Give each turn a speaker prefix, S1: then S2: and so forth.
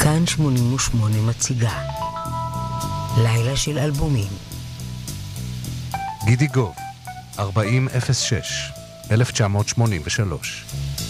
S1: כאן 88 מציגה לילה של אלבומים.
S2: גידי גוב, 4006, 1983.